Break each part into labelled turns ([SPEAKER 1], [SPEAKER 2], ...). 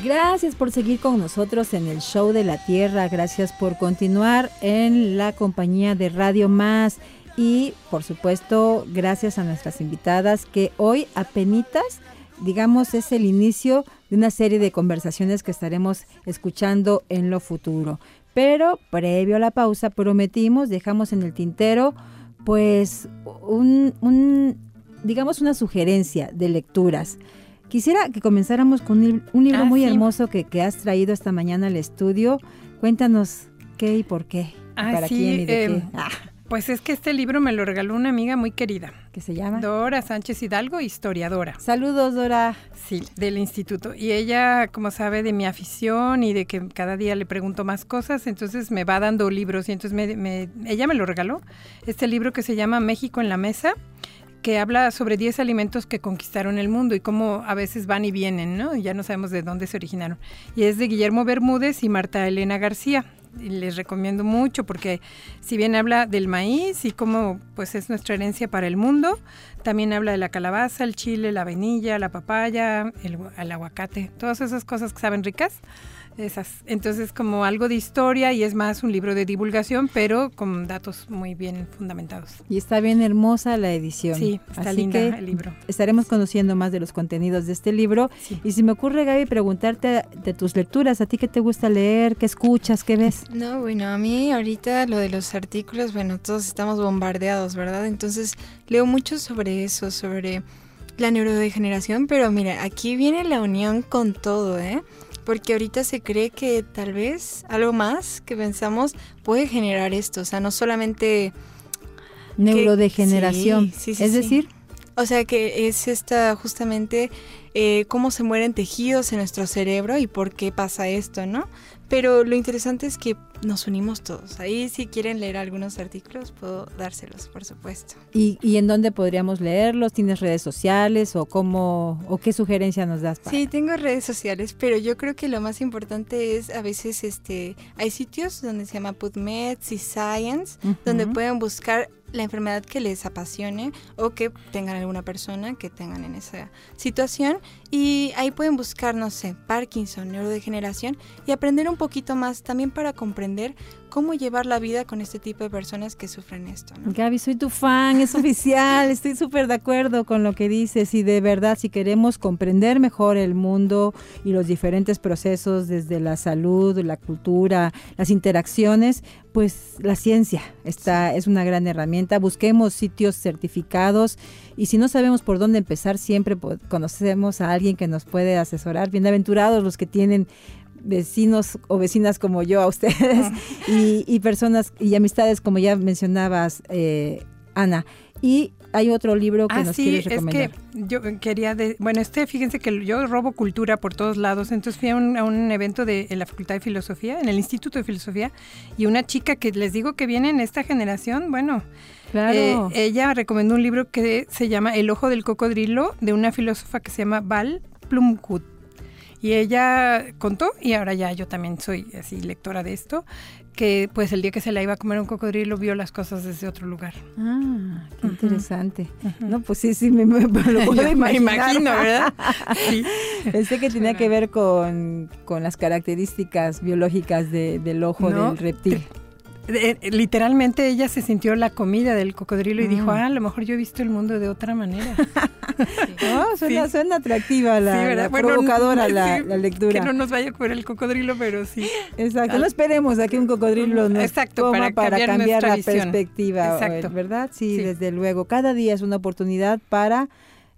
[SPEAKER 1] Gracias por seguir con nosotros en el Show de la Tierra, gracias por continuar en la compañía de Radio Más y por supuesto gracias a nuestras invitadas que hoy apenitas, digamos, es el inicio de una serie de conversaciones que estaremos escuchando en lo futuro. Pero previo a la pausa prometimos, dejamos en el tintero pues digamos una sugerencia de lecturas. Quisiera que comenzáramos con un libro muy hermoso que has traído esta mañana al estudio. Cuéntanos qué y por qué, para quién y de qué.
[SPEAKER 2] Pues es que este libro me lo regaló una amiga muy querida.
[SPEAKER 1] ¿Qué se llama?
[SPEAKER 2] Dora Sánchez Hidalgo, historiadora.
[SPEAKER 1] Saludos, Dora.
[SPEAKER 2] Sí, del instituto. Y ella, como sabe de mi afición y de que cada día le pregunto más cosas, entonces me va dando libros. Y entonces ella me lo regaló. Este libro que se llama México en la Mesa, que habla sobre 10 alimentos que conquistaron el mundo y cómo a veces van y vienen, ¿no? Y ya no sabemos de dónde se originaron. Y es de Guillermo Bermúdez y Marta Elena García. Y les recomiendo mucho porque si bien habla del maíz y cómo pues es nuestra herencia para el mundo, también habla de la calabaza, el chile, la vainilla, la papaya, el aguacate, todas esas cosas que saben ricas. Esas. Entonces como algo de historia y es más un libro de divulgación, pero con datos muy bien fundamentados.
[SPEAKER 1] Y está bien hermosa la edición.
[SPEAKER 2] Sí, está
[SPEAKER 1] así
[SPEAKER 2] linda
[SPEAKER 1] que
[SPEAKER 2] el libro.
[SPEAKER 1] Estaremos conociendo más de los contenidos de este libro.
[SPEAKER 2] Sí.
[SPEAKER 1] Y si me ocurre, Gaby, preguntarte de tus lecturas, ¿a ti qué te gusta leer? ¿Qué escuchas? ¿Qué ves?
[SPEAKER 3] No, bueno, a mí ahorita lo de los artículos, bueno, todos estamos bombardeados, ¿verdad? Entonces leo mucho sobre eso, sobre la neurodegeneración, pero mira, aquí viene la unión con todo, porque ahorita se cree que tal vez algo más que pensamos puede generar esto, o sea, no solamente
[SPEAKER 1] neurodegeneración,
[SPEAKER 3] sí,
[SPEAKER 1] es decir,
[SPEAKER 3] o sea que es esta justamente cómo se mueren tejidos en nuestro cerebro y por qué pasa esto, ¿no? Pero lo interesante es que nos unimos todos. Ahí si quieren leer algunos artículos puedo dárselos, por supuesto.
[SPEAKER 1] ¿Y en dónde podríamos leerlos? ¿Tienes redes sociales o qué sugerencia nos das?
[SPEAKER 3] Sí, tengo redes sociales, pero yo creo que lo más importante es a veces hay sitios donde se llama PubMed y Science, donde pueden buscar la enfermedad que les apasione o que tengan alguna persona que tengan en esa situación y ahí pueden buscar, no sé, Parkinson, neurodegeneración y aprender un poquito más también para comprender cómo llevar la vida con este tipo de personas que sufren esto, ¿no?
[SPEAKER 1] Gaby, soy tu fan, es oficial, estoy súper de acuerdo con lo que dices y de verdad si queremos comprender mejor el mundo y los diferentes procesos desde la salud, la cultura, las interacciones, pues la ciencia es una gran herramienta. Busquemos sitios certificados y si no sabemos por dónde empezar, siempre conocemos a alguien que nos puede asesorar. Bienaventurados los que tienen vecinos o vecinas como yo a ustedes y personas y amistades como ya mencionabas, Ana. Y hay otro libro que nos quieres recomendar.
[SPEAKER 2] Es que yo quería, fíjense que yo robo cultura por todos lados, entonces fui a un evento en la Facultad de Filosofía, en el Instituto de Filosofía, y una chica que les digo que viene en esta generación, claro. Ella recomendó un libro que se llama El ojo del cocodrilo, de una filósofa que se llama Val Plumwood. Y ella contó, y ahora ya yo también soy así lectora de esto, que pues el día que se la iba a comer un cocodrilo vio las cosas desde otro lugar.
[SPEAKER 1] Ah, qué interesante. No, pues sí, me lo puedo imaginar.
[SPEAKER 2] Me imagino, ¿verdad? Sí.
[SPEAKER 1] Pensé que tenía que ver con las características biológicas del ojo del reptil.
[SPEAKER 2] Literalmente ella se sintió la comida del cocodrilo y dijo, a lo mejor yo he visto el mundo de otra manera.
[SPEAKER 1] Suena atractiva provocadora la lectura.
[SPEAKER 2] Que no nos vaya a comer el cocodrilo, pero sí.
[SPEAKER 1] Exacto, no esperemos a que un cocodrilo nos coma para cambiar la perspectiva.
[SPEAKER 2] Exacto.
[SPEAKER 1] ¿Verdad? Sí, desde luego. Cada día es una oportunidad para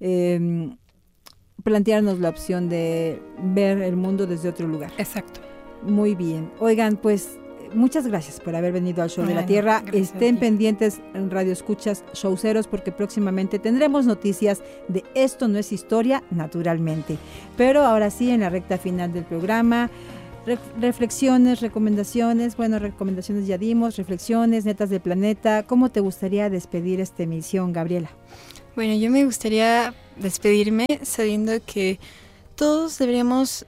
[SPEAKER 1] plantearnos la opción de ver el mundo desde otro lugar.
[SPEAKER 2] Exacto.
[SPEAKER 1] Muy bien. Oigan, pues muchas gracias por haber venido al Show de la Tierra. Estén pendientes en Radio Escuchas Showceros porque próximamente tendremos noticias de Esto no es historia, naturalmente. Pero ahora sí, en la recta final del programa, reflexiones, recomendaciones. Bueno, recomendaciones ya dimos, reflexiones, netas del planeta. ¿Cómo te gustaría despedir esta emisión, Gabriela?
[SPEAKER 3] Bueno, yo me gustaría despedirme sabiendo que todos deberíamos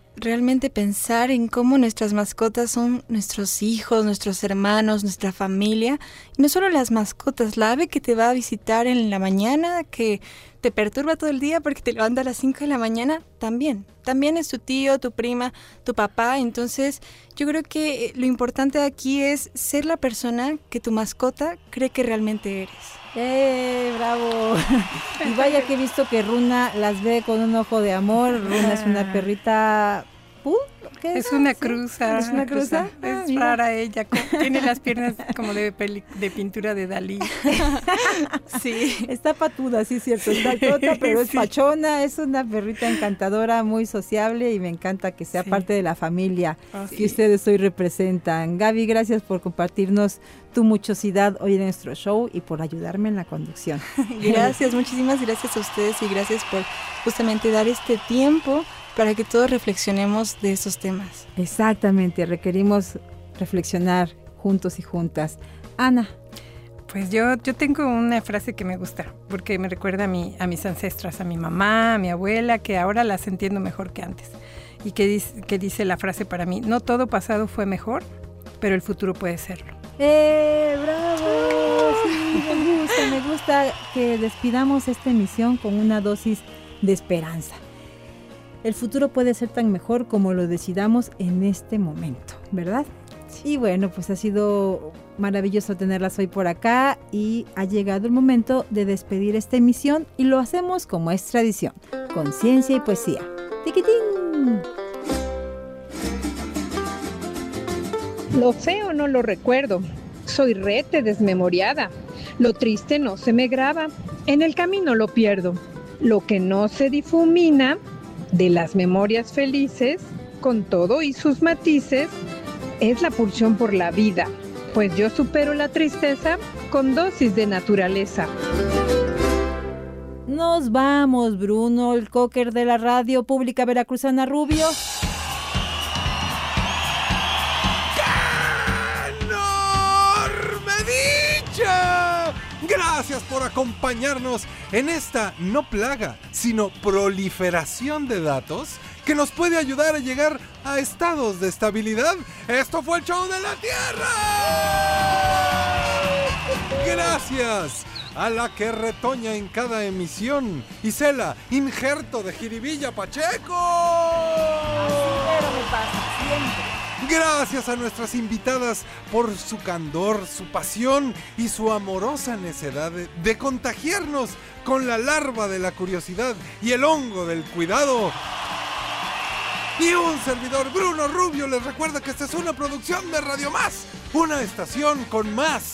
[SPEAKER 3] realmente pensar en cómo nuestras mascotas son nuestros hijos, nuestros hermanos, nuestra familia. Y no solo las mascotas, la ave que te va a visitar en la mañana, que te perturba todo el día porque te levanta a las 5 de la mañana, también es tu tío, tu prima, tu papá. Entonces yo creo que lo importante aquí es ser la persona que tu mascota cree que realmente eres.
[SPEAKER 1] ¡Bravo! Y vaya que he visto que Runa las ve con un ojo de amor. Runa es una perrita... ¿Qué
[SPEAKER 2] es una cruza.
[SPEAKER 1] ¿Es una cruza?
[SPEAKER 2] Es rara ella. Tiene las piernas como de pintura de Dalí.
[SPEAKER 1] Sí. Está patuda, sí es cierto. Está tota, pero es pachona. Es una perrita encantadora, muy sociable, y me encanta que sea parte de la familia que ustedes hoy representan. Gaby, gracias por compartirnos tu muchosidad hoy en nuestro show y por ayudarme en la conducción.
[SPEAKER 3] Gracias, muchísimas gracias a ustedes y gracias por justamente dar este tiempo para que todos reflexionemos de estos temas.
[SPEAKER 1] Exactamente, requerimos reflexionar juntos y juntas. Ana.
[SPEAKER 2] Pues yo tengo una frase que me gusta, porque me recuerda a mis ancestras, a mi mamá, a mi abuela, que ahora las entiendo mejor que antes. Y que dice la frase para mí: no todo pasado fue mejor, pero el futuro puede serlo.
[SPEAKER 1] ¡Bravo! Sí, me gusta que despidamos esta emisión con una dosis de esperanza. El futuro puede ser tan mejor como lo decidamos en este momento, ¿verdad? Sí. Y bueno, pues ha sido maravilloso tenerlas hoy por acá y ha llegado el momento de despedir esta emisión y lo hacemos como es tradición, con ciencia y poesía. ¡Tiquitín!
[SPEAKER 4] Lo feo no lo recuerdo, soy rete desmemoriada. Lo triste no se me graba, en el camino lo pierdo. Lo que no se difumina de las memorias felices, con todo y sus matices, es la pulsión por la vida, pues yo supero la tristeza con dosis de naturaleza.
[SPEAKER 1] Nos vamos, Bruno, el cocker de la radio pública veracruzana Rubio.
[SPEAKER 5] Gracias por acompañarnos en esta no plaga, sino proliferación de datos que nos puede ayudar a llegar a estados de estabilidad. Esto fue el show de la Tierra. Gracias a la que retoña en cada emisión, Isela, injerto de Jiribilla Pacheco.
[SPEAKER 1] Así pero me pasa siempre.
[SPEAKER 5] Gracias a nuestras invitadas por su candor, su pasión y su amorosa necedad de contagiarnos con la larva de la curiosidad y el hongo del cuidado. Y un servidor, Bruno Rubio, les recuerda que esta es una producción de Radio Más, una estación con más